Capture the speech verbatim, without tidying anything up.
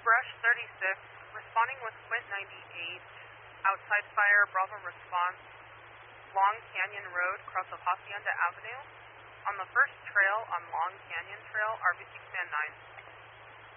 Brush thirty-six, responding with Quint ninety-eight, outside fire, Bravo response, Long Canyon Road, cross of Hacienda Avenue. On the first trail on Long Canyon Trail, R V C Command nine.